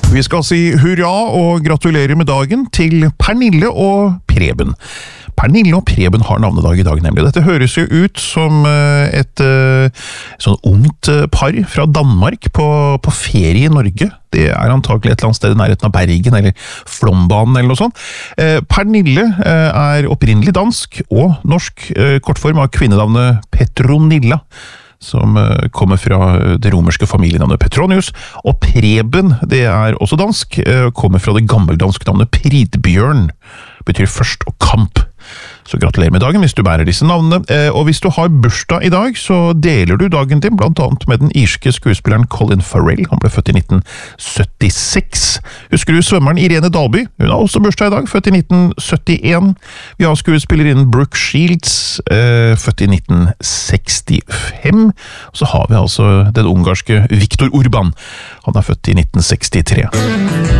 Vi skal si hurra og gratulere med dagen til Pernille og Preben. Pernille og Preben har navnedag i dag, nemlig. Dette høres jo ut som et sånn ungt par fra Danmark på ferie i Norge. Det er antagelig et eller annet sted i nærheten av Bergen, eller Flombanen, eller noe sånt. Pernille er opprinnelig dansk og norsk, kortform av kvinnenavnet Petronilla, som kommer fra det romerske familienavnet Petronius, og Preben, det er også dansk, kommer fra det gammeldanske navnet Pridbjørn, betyr først og kamp. Så gratulerer med dagen hvis du bærer disse navnene, og hvis du har bursdag i dag, så deler du dagen din blant annet med den irske skuespilleren Colin Farrell. Han ble født i 1976. Husker du svømmeren Irene Dalby? Hun har også bursdag i dag, født i 1971. Vi har skuespillerinnen Brooke Shields, født i 1965. Så har vi altså den ungarske Viktor Orban. Han er født i 1963.